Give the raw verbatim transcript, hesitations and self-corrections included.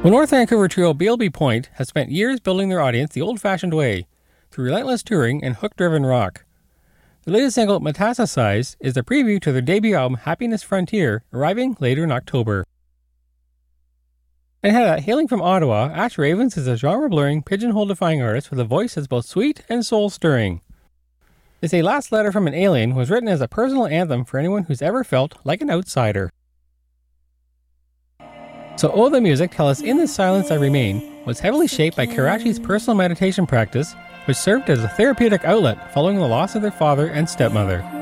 The North Vancouver trio B L B Point has spent years building their audience the old-fashioned way, through relentless touring and hook-driven rock. The latest single, Metastasize, is the preview to their debut album Happiness Frontier, arriving later in October. And Hedda, hailing from Ottawa, Ash Ravens is a genre-blurring, pigeonhole-defying artist with a voice that's both sweet and soul-stirring. They say Last Letter from an Alien was written as a personal anthem for anyone who's ever felt like an outsider. So Oh the Music tell us In the Silence I Remain was heavily shaped by Karachi's personal meditation practice, which served as a therapeutic outlet following the loss of their father and stepmother.